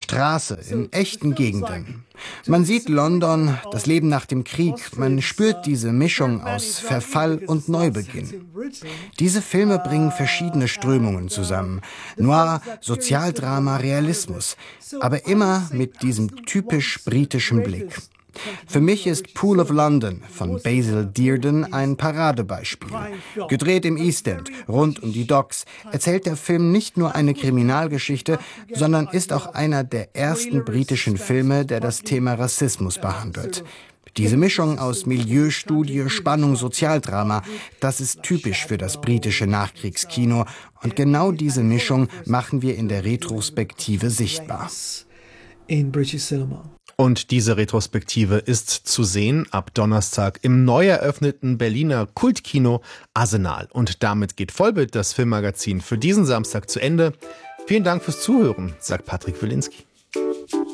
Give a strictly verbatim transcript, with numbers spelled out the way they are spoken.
Straße, in echten Gegenden. Man sieht London, das Leben nach dem Krieg, man spürt diese Mischung aus Verfall und Neubeginn. Diese Filme bringen verschiedene Strömungen zusammen. Noir, Sozialdrama, Realismus, aber immer mit diesem typisch britischen Blick. Für mich ist Pool of London von Basil Dearden ein Paradebeispiel. Gedreht im East End, rund um die Docks, erzählt der Film nicht nur eine Kriminalgeschichte, sondern ist auch einer der ersten britischen Filme, der das Thema Rassismus behandelt. Diese Mischung aus Milieustudie, Spannung, Sozialdrama, das ist typisch für das britische Nachkriegskino. Und genau diese Mischung machen wir in der Retrospektive sichtbar. In British cinema. Und diese Retrospektive ist zu sehen ab Donnerstag im neu eröffneten Berliner Kultkino Arsenal. Und damit geht Vollbild, das Filmmagazin, für diesen Samstag zu Ende. Vielen Dank fürs Zuhören, sagt Patrick Wilinski.